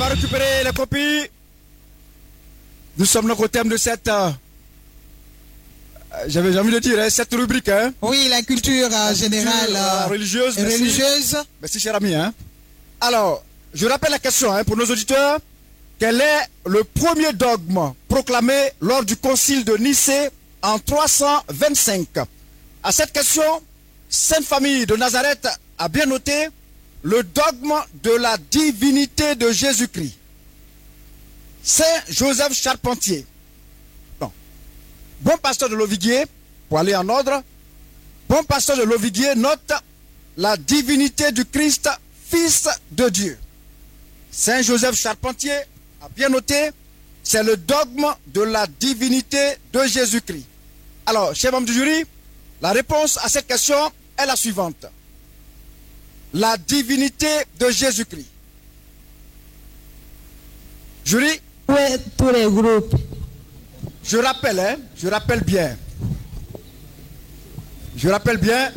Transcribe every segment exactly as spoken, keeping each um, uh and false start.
va récupérer les copies. Nous sommes donc au thème de cette... Euh, J'avais envie de dire, hein, cette rubrique. Hein. Oui, la culture euh, générale euh, religieuse. et merci. religieuse. Merci, cher ami. Hein. Alors, je rappelle la question hein, pour nos auditeurs. Quel est le premier dogme proclamé lors du concile de Nicée en trois cent vingt-cinq? À cette question, Sainte Famille de Nazareth a bien noté le dogme de la divinité de Jésus-Christ. Saint Joseph Charpentier, bon, bon pasteur de Loviguier, pour aller en ordre, bon pasteur de Loviguier note la divinité du Christ, Fils de Dieu. Saint Joseph Charpentier a bien noté, c'est le dogme de la divinité de Jésus-Christ. Alors, chers membres du jury, la réponse à cette question est la suivante. La divinité de Jésus-Christ. Jury? Oui, tous les groupes. Je rappelle, hein, je rappelle bien. Je rappelle bien.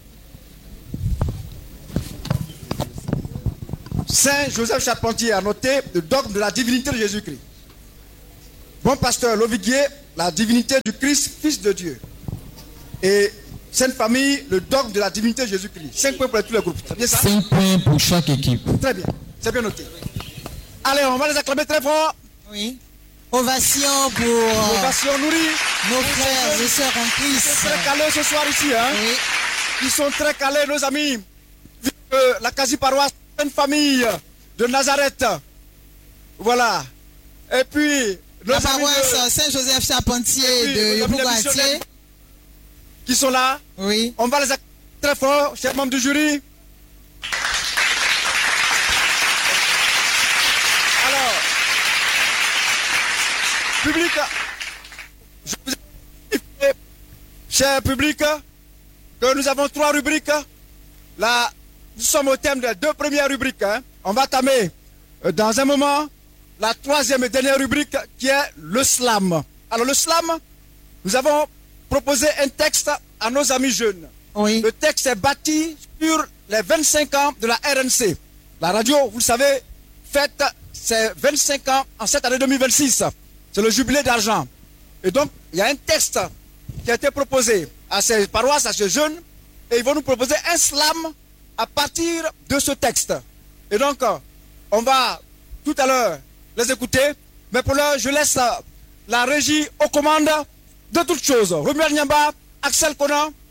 Saint Joseph Charpentier a noté le dogme de la divinité de Jésus-Christ. Bon pasteur Loviguier, la divinité du Christ, Fils de Dieu. Et Sainte Famille, le dogme de la divinité de Jésus-Christ. Cinq points pour tous les groupes. C'est bien ça? Cinq points pour chaque équipe. Très bien. C'est bien noté. Allez, on va les acclamer très fort. Oui. Ovation pour euh, Ovation nourrie. nos frères et sœurs en Ils Christ. sont très calés ce soir ici. Hein? Oui. Ils sont très calés, nos amis. Vu que la quasi-paroisse Sainte Famille de Nazareth. Voilà. Et puis, nos La amis paroisse de- Saint-Joseph Charpentier Oui, de nos amis Yopougoatier. missionnaires qui sont là. Oui. On va les acclamer très fort, chers membres du jury. Alors, public, je vous ai dit, cher public, que nous avons trois rubriques. Là, nous sommes au thème des deux premières rubriques. Hein. On va tamer euh, dans un moment la troisième et dernière rubrique qui est le slam. Alors le slam, nous avons proposé un texte à nos amis jeunes. Oui. Le texte est bâti sur les vingt-cinq ans de la R N C. La radio, vous le savez, fête ses vingt-cinq ans en cette année deux mille vingt-six. C'est le jubilé d'argent. Et donc, il y a un texte qui a été proposé à ces paroisses, à ces jeunes, et ils vont nous proposer un slam à partir de ce texte. Et donc, on va tout à l'heure les écouter, mais pour l'heure, je laisse la, la régie aux commandes de toutes choses. Romuald Nyamba, Axel Conan,